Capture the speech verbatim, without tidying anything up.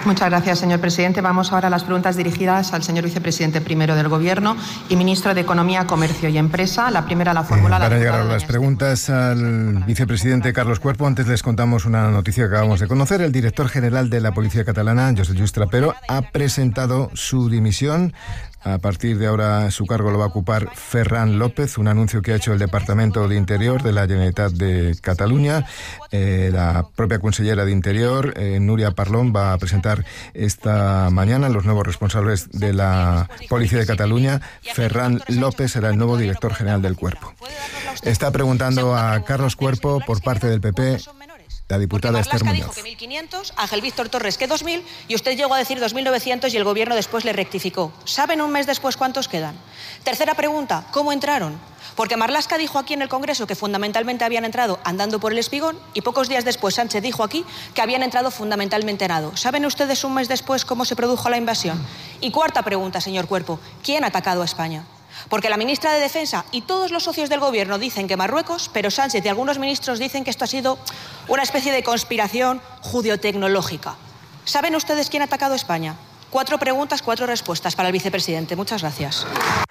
Muchas gracias, señor presidente. Vamos ahora a las preguntas dirigidas al señor vicepresidente primero del Gobierno y ministro de Economía, Comercio y Empresa. La primera la formula... Eh, la para llegar a las preguntas al vicepresidente Carlos Cuerpo, antes les contamos una noticia que acabamos de conocer. El director general de la Policía Catalana, Josep Lluís Trapero, ha presentado su dimisión. A partir de ahora su cargo lo va a ocupar Ferran López, un anuncio que ha hecho el Departamento de Interior de la Generalitat de Cataluña. Eh, la propia consellera de Interior, eh, Núria Parlon, va a presentar esta mañana los nuevos responsables de la Policía de Cataluña. Ferran López será el nuevo director general del Cuerpo. Está preguntando a Carlos Cuerpo por parte del P P la diputada Esther Muñoz. Dijo que mil quinientos, Ángel Víctor Torres que dos mil y usted llegó a decir dos mil novecientos y el Gobierno después le rectificó. ¿Saben un mes después cuántos quedan? Tercera pregunta, ¿cómo entraron? Porque Marlaska dijo aquí en el Congreso que fundamentalmente habían entrado andando por el Espigón y pocos días después Sánchez dijo aquí que habían entrado fundamentalmente nado. ¿Saben ustedes un mes después cómo se produjo la invasión? Y cuarta pregunta, señor Cuerpo, ¿quién ha atacado a España? Porque la ministra de Defensa y todos los socios del Gobierno dicen que Marruecos, pero Sánchez y algunos ministros dicen que esto ha sido una especie de conspiración judeotecnológica. ¿Saben ustedes quién ha atacado a España? Cuatro preguntas, cuatro respuestas para el vicepresidente. Muchas gracias.